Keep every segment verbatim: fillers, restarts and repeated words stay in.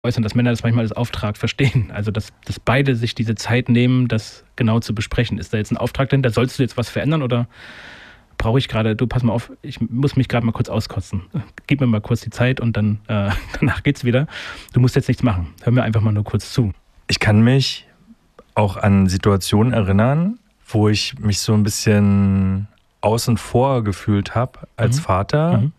äußern, dass Männer das manchmal als Auftrag verstehen. Also, dass, dass beide sich diese Zeit nehmen, das genau zu besprechen. Ist da jetzt ein Auftrag drin, da sollst du jetzt was verändern oder brauche ich gerade, du pass mal auf, ich muss mich gerade mal kurz auskotzen. Gib mir mal kurz die Zeit und dann äh, danach geht's wieder. Du musst jetzt nichts machen. Hör mir einfach mal nur kurz zu. Ich kann mich auch an Situationen erinnern, wo ich mich so ein bisschen außen vor gefühlt habe als Mhm. Vater Mhm.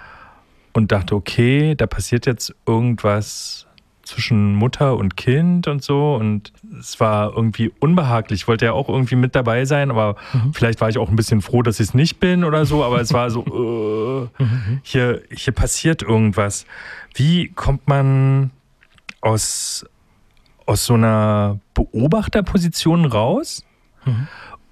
und dachte, okay, da passiert jetzt irgendwas zwischen Mutter und Kind und so, und es war irgendwie unbehaglich. Ich wollte ja auch irgendwie mit dabei sein, aber Mhm. vielleicht war ich auch ein bisschen froh, dass ich es nicht bin oder so, aber es war so, äh, Mhm. hier, hier passiert irgendwas. Wie kommt man aus, aus so einer Beobachterposition raus Mhm.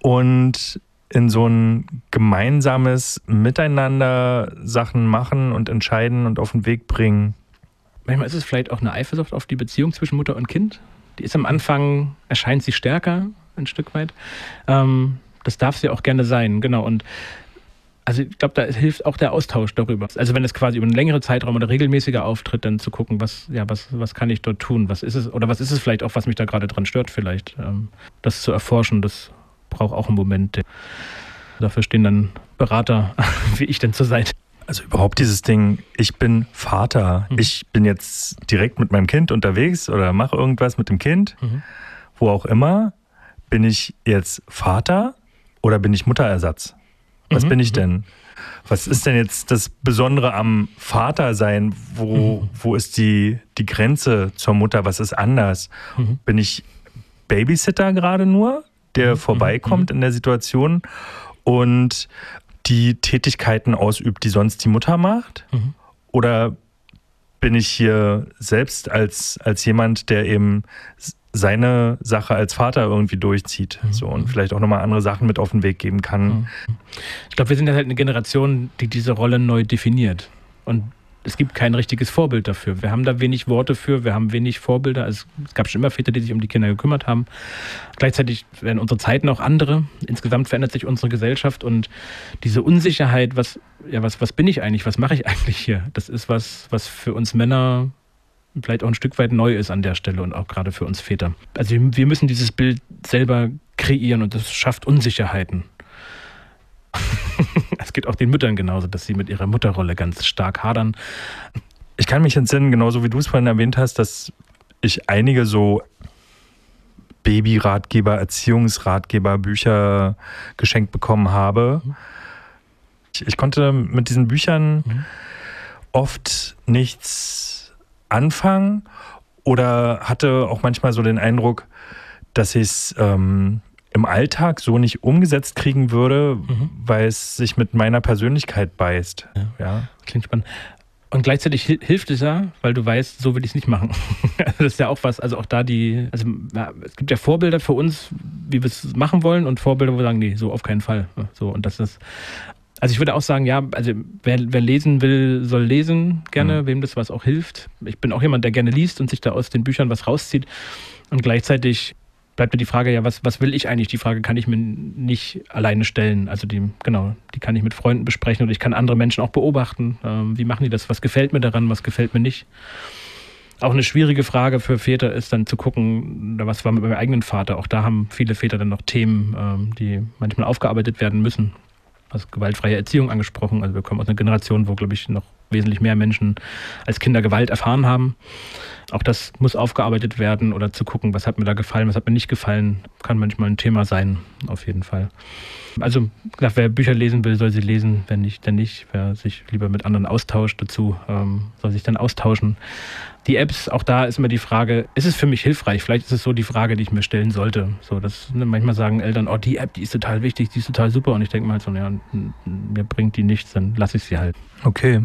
und in so ein gemeinsames Miteinander Sachen machen und entscheiden und auf den Weg bringen? Manchmal ist es vielleicht auch eine Eifersucht auf die Beziehung zwischen Mutter und Kind. Die ist am Anfang, erscheint sie stärker, ein Stück weit. Ähm, das darf sie auch gerne sein, genau. Und also ich glaube, da hilft auch der Austausch darüber. Also wenn es quasi über einen längeren Zeitraum oder regelmäßiger auftritt, dann zu gucken, was, ja, was, was kann ich dort tun? Was ist es, oder was ist es vielleicht auch, was mich da gerade dran stört vielleicht? Ähm, das zu erforschen, das braucht auch einen Moment. Dafür stehen dann Berater wie ich denn zur Seite. Also überhaupt dieses Ding, ich bin Vater, Mhm. ich bin jetzt direkt mit meinem Kind unterwegs oder mache irgendwas mit dem Kind, Mhm. wo auch immer. Bin ich jetzt Vater oder bin ich Mutterersatz? Was Mhm. bin ich Mhm. denn? Was ist denn jetzt das Besondere am Vatersein? Wo, Mhm. wo ist die, die Grenze zur Mutter? Was ist anders? Mhm. Bin ich Babysitter gerade nur, der Mhm. vorbeikommt in der Situation und die Tätigkeiten ausübt, die sonst die Mutter macht? Mhm. Oder bin ich hier selbst als, als jemand, der eben seine Sache als Vater irgendwie durchzieht, Mhm. so, und vielleicht auch nochmal andere Sachen mit auf den Weg geben kann? Mhm. Ich glaube, wir sind ja halt eine Generation, die diese Rolle neu definiert. Und es gibt kein richtiges Vorbild dafür. Wir haben da wenig Worte für, wir haben wenig Vorbilder. Also es gab schon immer Väter, die sich um die Kinder gekümmert haben. Gleichzeitig werden unsere Zeiten auch andere. Insgesamt verändert sich unsere Gesellschaft und diese Unsicherheit, was, ja, was, was bin ich eigentlich, was mache ich eigentlich hier? Das ist was, was für uns Männer vielleicht auch ein Stück weit neu ist an der Stelle und auch gerade für uns Väter. Also wir wir müssen dieses Bild selber kreieren und das schafft Unsicherheiten. Es geht auch den Müttern genauso, dass sie mit ihrer Mutterrolle ganz stark hadern. Ich kann mich entsinnen, genauso wie du es vorhin erwähnt hast, dass ich einige so Babyratgeber, Erziehungsratgeber, Bücher geschenkt bekommen habe. Ich, ich konnte mit diesen Büchern Mhm. oft nichts anfangen oder hatte auch manchmal so den Eindruck, dass ich es ähm, im Alltag so nicht umgesetzt kriegen würde, Mhm. weil es sich mit meiner Persönlichkeit beißt. Ja. Ja. Klingt spannend. Und gleichzeitig hil- hilft es ja, weil du weißt, so will ich es nicht machen. Das ist ja auch was, also auch da die, also ja, es gibt ja Vorbilder für uns, wie wir es machen wollen und Vorbilder, wo wir sagen, nee, so auf keinen Fall. So, und das ist, also ich würde auch sagen, ja, also wer, wer lesen will, soll lesen gerne, Mhm. wem das was auch hilft. Ich bin auch jemand, der gerne liest und sich da aus den Büchern was rauszieht. Und gleichzeitig bleibt mir die Frage, ja, was, was will ich eigentlich? Die Frage kann ich mir nicht alleine stellen. Also die, genau, die kann ich mit Freunden besprechen oder ich kann andere Menschen auch beobachten. Ähm, wie machen die das? Was gefällt mir daran? Was gefällt mir nicht? Auch eine schwierige Frage für Väter ist dann zu gucken, was war mit meinem eigenen Vater? Auch da haben viele Väter dann noch Themen, ähm, die manchmal aufgearbeitet werden müssen. Also gewaltfreie Erziehung angesprochen. Also wir kommen aus einer Generation, wo, glaube ich, noch wesentlich mehr Menschen als Kinder Gewalt erfahren haben. Auch das muss aufgearbeitet werden oder zu gucken, was hat mir da gefallen, was hat mir nicht gefallen, kann manchmal ein Thema sein, auf jeden Fall. Also, gesagt, wer Bücher lesen will, soll sie lesen, wenn nicht, dann nicht. Wer sich lieber mit anderen austauscht dazu, ähm, soll sich dann austauschen. Die Apps, auch da ist immer die Frage, ist es für mich hilfreich? Vielleicht ist es so die Frage, die ich mir stellen sollte. So, dass, ne, manchmal sagen Eltern, oh, die App, die ist total wichtig, die ist total super. Und ich denke mal halt so, ja, mir bringt die nichts, dann lasse ich sie halt. Okay.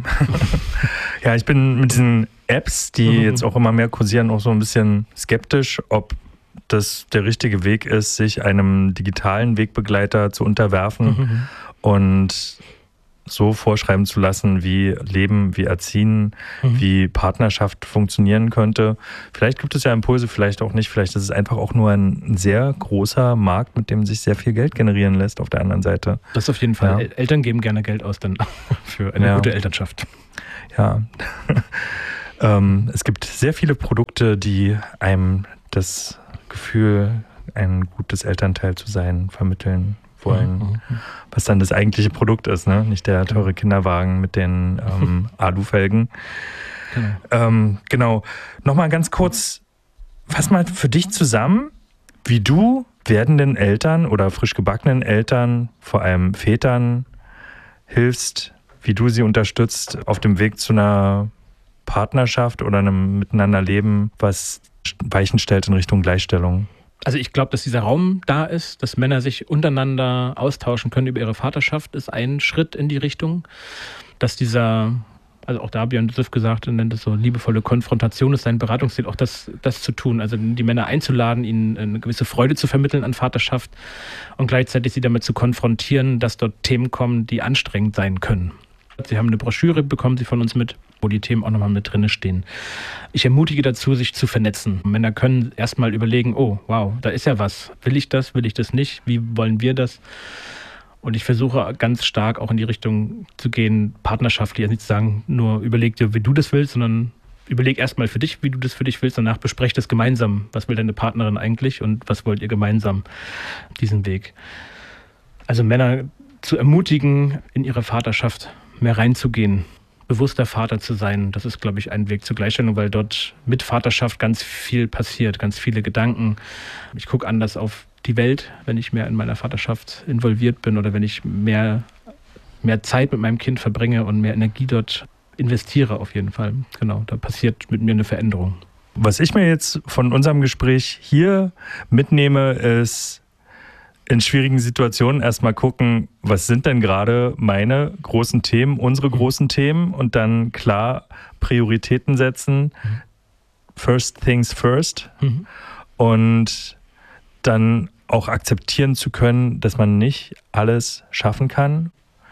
Ja, ich bin mit diesen Apps, die Mhm. jetzt auch immer mehr kursieren, auch so ein bisschen skeptisch, ob das der richtige Weg ist, sich einem digitalen Wegbegleiter zu unterwerfen Mhm. und so vorschreiben zu lassen, wie Leben, wie Erziehen, Mhm. wie Partnerschaft funktionieren könnte. Vielleicht gibt es ja Impulse, vielleicht auch nicht. Vielleicht ist es einfach auch nur ein sehr großer Markt, mit dem sich sehr viel Geld generieren lässt auf der anderen Seite. Das auf jeden Fall. Ja. El- Eltern geben gerne Geld aus dann für eine Ja. gute Elternschaft. Ja. Ähm, es gibt sehr viele Produkte, die einem das Gefühl, ein gutes Elternteil zu sein, vermitteln wollen. Mhm. Was dann das eigentliche Produkt ist, ne? Nicht der teure Kinderwagen mit den ähm, Alufelgen. Genau. Ähm, genau. Nochmal ganz kurz, fass mal für dich zusammen, wie du werdenden Eltern oder frisch gebackenen Eltern, vor allem Vätern, hilfst, wie du sie unterstützt auf dem Weg zu einer Partnerschaft oder einem Miteinanderleben, was Weichen stellt in Richtung Gleichstellung. Also ich glaube, dass dieser Raum da ist, dass Männer sich untereinander austauschen können über ihre Vaterschaft, ist ein Schritt in die Richtung. Dass dieser, also auch da habe Björn Düff gesagt, er nennt es so liebevolle Konfrontation, ist sein Beratungsziel, auch das, das zu tun. Also die Männer einzuladen, ihnen eine gewisse Freude zu vermitteln an Vaterschaft und gleichzeitig sie damit zu konfrontieren, dass dort Themen kommen, die anstrengend sein können. Sie haben eine Broschüre, bekommen Sie von uns mit, wo die Themen auch nochmal mit drin stehen. Ich ermutige dazu, sich zu vernetzen. Männer können erstmal überlegen, oh, wow, da ist ja was. Will ich das, will ich das nicht? Wie wollen wir das? Und ich versuche ganz stark auch in die Richtung zu gehen, partnerschaftlich, also nicht zu sagen, nur überleg dir, wie du das willst, sondern überleg erstmal für dich, wie du das für dich willst. Danach besprecht das gemeinsam. Was will deine Partnerin eigentlich und was wollt ihr gemeinsam diesen Weg? Also Männer zu ermutigen, in ihre Vaterschaft mehr reinzugehen, bewusster Vater zu sein. Das ist, glaube ich, ein Weg zur Gleichstellung, weil dort mit Vaterschaft ganz viel passiert, ganz viele Gedanken. Ich gucke anders auf die Welt, wenn ich mehr in meiner Vaterschaft involviert bin oder wenn ich mehr, mehr Zeit mit meinem Kind verbringe und mehr Energie dort investiere auf jeden Fall. Genau, da passiert mit mir eine Veränderung. Was ich mir jetzt von unserem Gespräch hier mitnehme, ist, in schwierigen Situationen erstmal gucken, was sind denn gerade meine großen Themen, unsere großen Themen und dann klar Prioritäten setzen. First things first. Mhm. Und dann auch akzeptieren zu können, dass man nicht alles schaffen kann.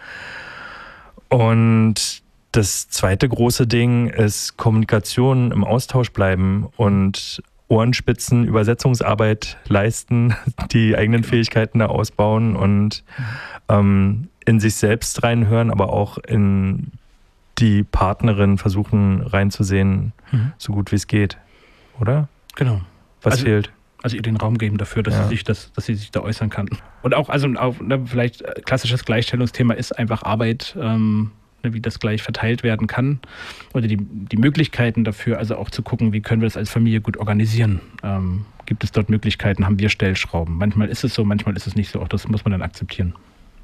Und das zweite große Ding ist Kommunikation, im Austausch bleiben und Ohrenspitzen, Übersetzungsarbeit leisten, die eigenen genau. Fähigkeiten da ausbauen und mhm. ähm, in sich selbst reinhören, aber auch in die Partnerin versuchen reinzusehen, mhm. so gut wie es geht. Oder? Genau. Was also, fehlt? Also ihr den Raum geben dafür, dass, ja. sie sich das, dass sie sich da äußern kann. Und auch, also auch, ne, vielleicht klassisches Gleichstellungsthema ist einfach Arbeit, ähm, wie das gleich verteilt werden kann oder die, die Möglichkeiten dafür, also auch zu gucken, wie können wir das als Familie gut organisieren. Ähm, gibt es dort Möglichkeiten, haben wir Stellschrauben? Manchmal ist es so, manchmal ist es nicht so, auch das muss man dann akzeptieren.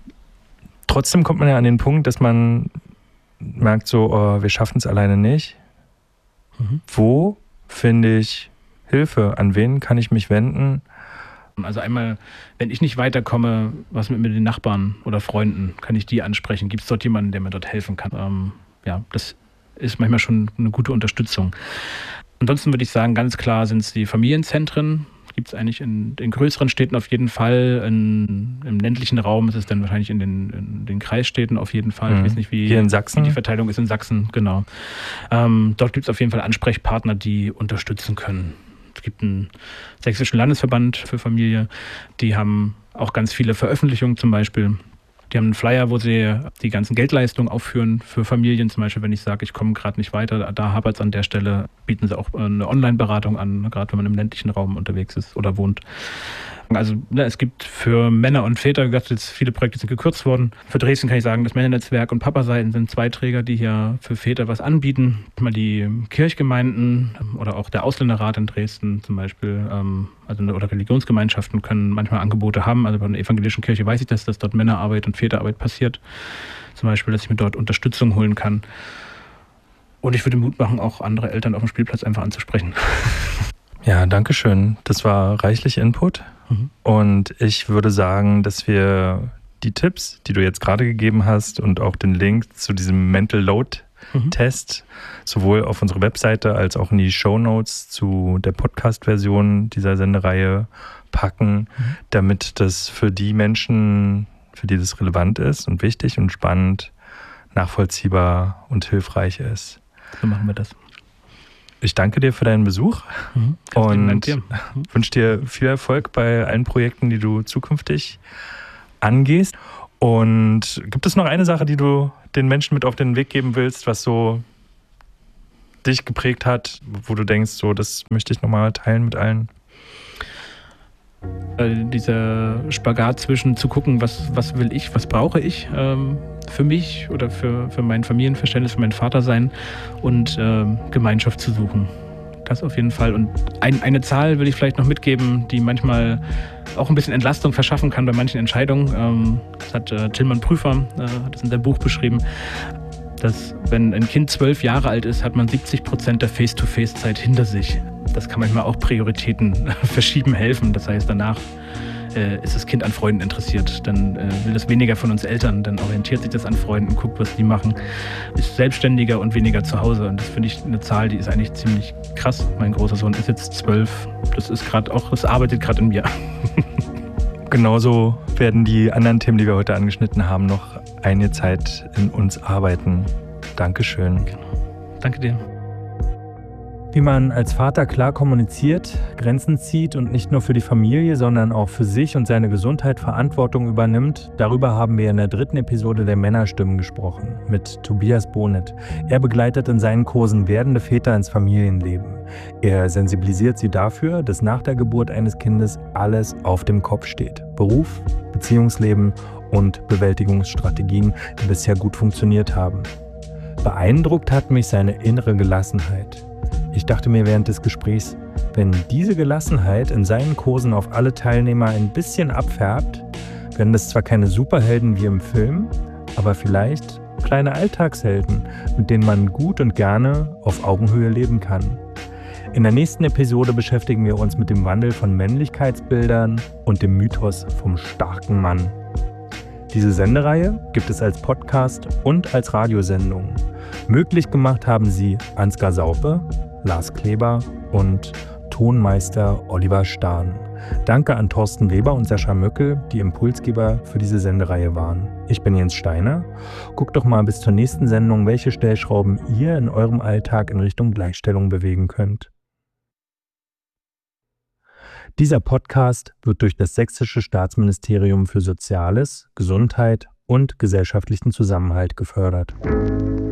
Trotzdem kommt man ja an den Punkt, dass man merkt so, oh, wir schaffen es alleine nicht. Mhm. Wo finde ich Hilfe? An wen kann ich mich wenden? Also einmal, wenn ich nicht weiterkomme, was mit, mit den Nachbarn oder Freunden, kann ich die ansprechen? Gibt es dort jemanden, der mir dort helfen kann? Ähm, ja, das ist manchmal schon eine gute Unterstützung. Ansonsten würde ich sagen, ganz klar sind es die Familienzentren. Gibt es eigentlich in den größeren Städten auf jeden Fall. In, Im ländlichen Raum ist es dann wahrscheinlich in den, in den Kreisstädten auf jeden Fall. Mhm. Ich weiß nicht, wie, Hier in Sachsen? wie die Verteilung ist in Sachsen, genau. Ähm, dort gibt es auf jeden Fall Ansprechpartner, die unterstützen können. Es gibt einen sächsischen Landesverband für Familie, die haben auch ganz viele Veröffentlichungen zum Beispiel. Die haben einen Flyer, wo sie die ganzen Geldleistungen aufführen für Familien. Zum Beispiel, wenn ich sage, ich komme gerade nicht weiter, da hapert es an der Stelle, bieten sie auch eine Online-Beratung an, gerade wenn man im ländlichen Raum unterwegs ist oder wohnt. Also ne, es gibt für Männer und Väter, wie gesagt, jetzt viele Projekte sind gekürzt worden. Für Dresden kann ich sagen, das Männernetzwerk und Papaseiten sind zwei Träger, die hier für Väter was anbieten. Mal die Kirchgemeinden oder auch der Ausländerrat in Dresden zum Beispiel, ähm, also oder Religionsgemeinschaften können manchmal Angebote haben. Also bei der evangelischen Kirche weiß ich, dass, dass dort Männerarbeit und Väterarbeit passiert. Zum Beispiel, dass ich mir dort Unterstützung holen kann. Und ich würde Mut machen, auch andere Eltern auf dem Spielplatz einfach anzusprechen. Ja, danke schön. Das war reichlich Input. Mhm. Und ich würde sagen, dass wir die Tipps, die du jetzt gerade gegeben hast und auch den Link zu diesem Mental Load Test mhm. sowohl auf unsere Webseite als auch in die Shownotes zu der Podcast-Version dieser Sendereihe packen, mhm. damit das für die Menschen, für die das relevant ist und wichtig und spannend, nachvollziehbar und hilfreich ist. So machen wir das. Ich danke dir für deinen Besuch mhm, und dir. wünsche dir viel Erfolg bei allen Projekten, die du zukünftig angehst. Und gibt es noch eine Sache, die du den Menschen mit auf den Weg geben willst, was so dich geprägt hat, wo du denkst, so, das möchte ich nochmal teilen mit allen? Äh, dieser Spagat zwischen zu gucken, was, was will ich, was brauche ich ähm, für mich oder für, für mein Familienverständnis, für mein Vatersein und ähm, Gemeinschaft zu suchen. Das auf jeden Fall. Und ein, eine Zahl will ich vielleicht noch mitgeben, die manchmal auch ein bisschen Entlastung verschaffen kann bei manchen Entscheidungen. Ähm, das hat äh, Tilman Prüfer, äh, hat das in seinem Buch beschrieben, dass wenn ein Kind zwölf Jahre alt ist, hat man siebzig Prozent der Face-to-Face-Zeit hinter sich. Das kann manchmal auch Prioritäten verschieben helfen. Das heißt, danach äh, ist das Kind an Freunden interessiert. Dann äh, will das weniger von uns Eltern. Dann orientiert sich das an Freunden, guckt, was die machen. Ist selbstständiger und weniger zu Hause. Und das finde ich eine Zahl, die ist eigentlich ziemlich krass. Mein großer Sohn ist jetzt zwölf. Das ist gerade auch, das arbeitet gerade in mir. Genauso werden die anderen Themen, die wir heute angeschnitten haben, noch einige Zeit in uns arbeiten. Dankeschön. Genau. Danke dir. Wie man als Vater klar kommuniziert, Grenzen zieht und nicht nur für die Familie, sondern auch für sich und seine Gesundheit Verantwortung übernimmt, darüber haben wir in der dritten Episode der Männerstimmen gesprochen, mit Tobias Bonet. Er begleitet in seinen Kursen werdende Väter ins Familienleben. Er sensibilisiert sie dafür, dass nach der Geburt eines Kindes alles auf dem Kopf steht. Beruf, Beziehungsleben und Bewältigungsstrategien, die bisher gut funktioniert haben. Beeindruckt hat mich seine innere Gelassenheit. Ich dachte mir während des Gesprächs, wenn diese Gelassenheit in seinen Kursen auf alle Teilnehmer ein bisschen abfärbt, werden das zwar keine Superhelden wie im Film, aber vielleicht kleine Alltagshelden, mit denen man gut und gerne auf Augenhöhe leben kann. In der nächsten Episode beschäftigen wir uns mit dem Wandel von Männlichkeitsbildern und dem Mythos vom starken Mann. Diese Sendereihe gibt es als Podcast und als Radiosendung. Möglich gemacht haben sie Ansgar Saupe, Lars Kleber und Tonmeister Oliver Stahn. Danke an Thorsten Weber und Sascha Möckel, die Impulsgeber für diese Sendereihe waren. Ich bin Jens Steiner. Guckt doch mal bis zur nächsten Sendung, welche Stellschrauben ihr in eurem Alltag in Richtung Gleichstellung bewegen könnt. Dieser Podcast wird durch das Sächsische Staatsministerium für Soziales, Gesundheit und gesellschaftlichen Zusammenhalt gefördert.